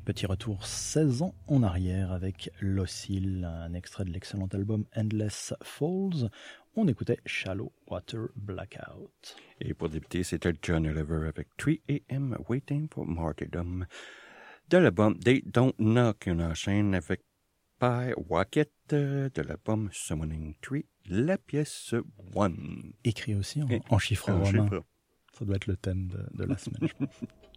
Petit retour 16 ans en arrière avec Locil, un extrait de l'excellent album Endless Falls. On écoutait Shallow Water Blackout. Et pour débuter, c'était John Oliver avec 3 AM Waiting for Martyrdom. De l'album They Don't Knock, on enchaîne avec Pie Wacket de l'album Summoning Tree, la pièce One. Écrit aussi en chiffres romains. Chiffre. Ça doit être le thème de la semaine.